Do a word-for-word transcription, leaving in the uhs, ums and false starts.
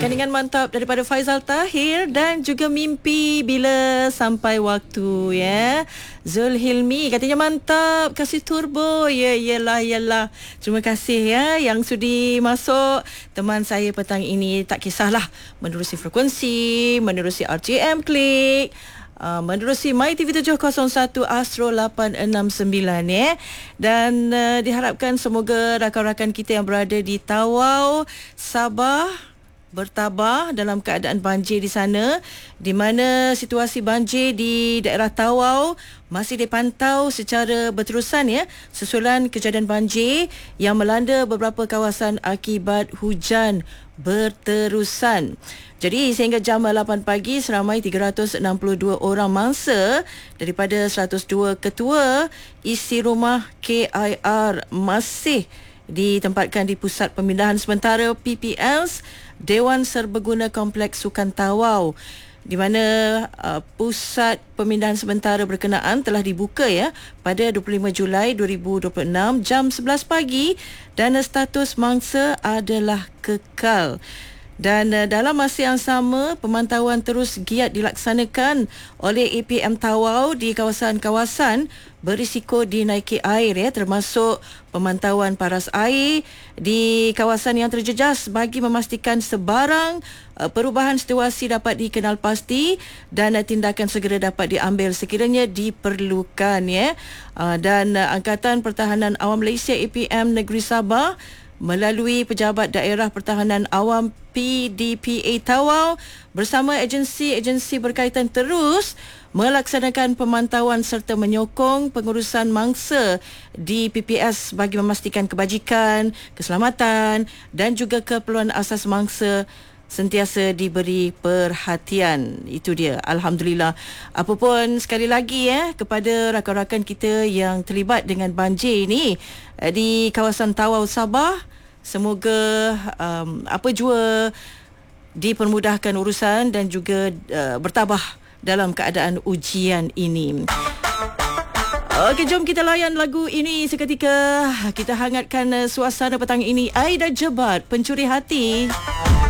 Kandungan mantap daripada Faizal Tahir dan juga Mimpi Bila Sampai Waktu ya. Zulhilmi katanya mantap, kasih turbo. Ya yalah yalah. Terima kasih ya yang sudi masuk. Teman saya petang ini tak kisahlah menerusi frekuensi, menerusi R T M Klik, Uh, menerusi My T V tujuh kosong satu Astro lapan enam sembilan ya. Dan uh, diharapkan semoga rakan-rakan kita yang berada di Tawau, Sabah bertabah dalam keadaan banjir di sana, di mana situasi banjir di daerah Tawau masih dipantau secara berterusan ya, susulan kejadian banjir yang melanda beberapa kawasan akibat hujan berterusan. Jadi sehingga jam lapan pagi seramai tiga ratus enam puluh dua orang mangsa daripada seratus dua ketua isi rumah K I R masih ditempatkan di Pusat Pemindahan Sementara P P S Dewan Serbaguna Kompleks Sukan Tawau, di mana uh, Pusat Pemindahan Sementara berkenaan telah dibuka ya pada dua puluh lima Julai dua ribu dua puluh enam jam sebelas pagi dan status mangsa adalah kekal. Dan uh, dalam masa yang sama, pemantauan terus giat dilaksanakan oleh A P M Tawau di kawasan-kawasan berisiko dinaiki air ya, termasuk pemantauan paras air di kawasan yang terjejas bagi memastikan sebarang uh, perubahan situasi dapat dikenal pasti dan uh, tindakan segera dapat diambil sekiranya diperlukan ya. Uh, dan uh, Angkatan Pertahanan Awam Malaysia A P M Negeri Sabah melalui Pejabat Daerah Pertahanan Awam P D P A Tawau bersama agensi-agensi berkaitan terus melaksanakan pemantauan serta menyokong pengurusan mangsa di P P S bagi memastikan kebajikan, keselamatan dan juga keperluan asas mangsa sentiasa diberi perhatian. Itu dia, alhamdulillah. Apapun sekali lagi ya, kepada rakan-rakan kita yang terlibat dengan banjir ini di kawasan Tawau Sabah, semoga um, apa jua dipermudahkan urusan dan juga uh, bertabah dalam keadaan ujian ini. Okey, jom kita layan lagu ini seketika. Kita hangatkan uh, suasana petang ini. Aida Jebat, Pencuri Hati.